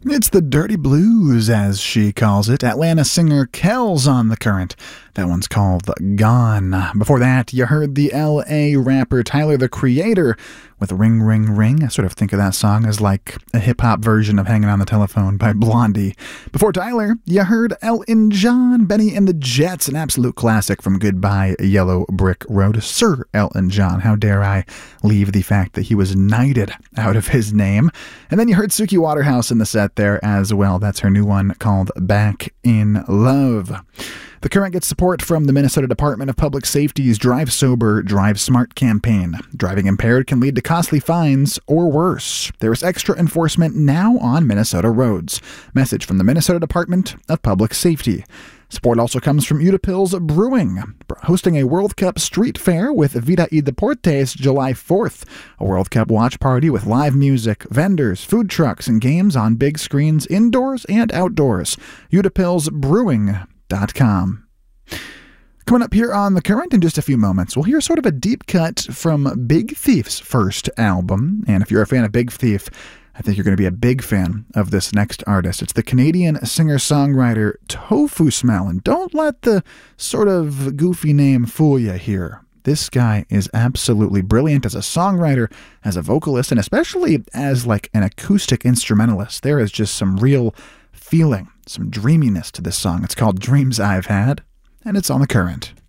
It's the Dirty Blues, as she calls it. Atlanta singer Kells on the current. That one's called Gone. Before that, you heard the L.A. rapper Tyler, the Creator, with Ring, Ring, Ring. I sort of think of that song as like a hip-hop version of Hanging on the Telephone by Blondie. Before Tyler, you heard Elton John, Benny and the Jets, an absolute classic from Goodbye Yellow Brick Road. Sir Elton John, how dare I leave the fact that he was knighted out of his name. And then you heard Suki Waterhouse in the set there as well. That's her new one called Back in Love. The Current gets support from the Minnesota Department of Public Safety's Drive Sober, Drive Smart campaign. Driving impaired can lead to costly fines or worse. There is extra enforcement now on Minnesota roads. Message from the Minnesota Department of Public Safety. Support also comes from Utapils Brewing, hosting a World Cup street fair with Vida y Deportes July 4th, a World Cup watch party with live music, vendors, food trucks, and games on big screens indoors and outdoors. UtapilsBrewing.com. Coming up here on The Current in just a few moments, we'll hear sort of a deep cut from Big Thief's first album. And if you're a fan of Big Thief, I think you're going to be a big fan of this next artist. It's the Canadian singer-songwriter Tofu Smell. And don't let the sort of goofy name fool you here. This guy is absolutely brilliant as a songwriter, as a vocalist, and especially as like an acoustic instrumentalist. There is just some real feeling, some dreaminess to this song. It's called Dreams I've Had, and it's on The Current.